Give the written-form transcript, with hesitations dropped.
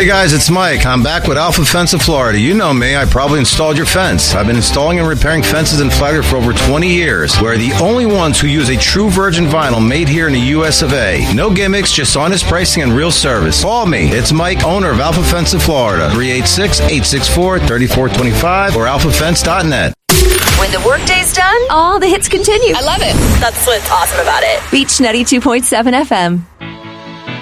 Hey guys, it's Mike. I'm back with Alpha Fence of Florida. You know me. I probably installed your fence. I've been installing and repairing fences in Flagler for over 20 years. We're the only ones who use a true virgin vinyl made here in the U.S. of A. No gimmicks, just honest pricing and real service. Call me. It's Mike, owner of Alpha Fence of Florida. 386-864-3425 or alphafence.net. When the workday's done, all the hits continue. I love it. That's what's awesome about it. Beach 92.7 FM.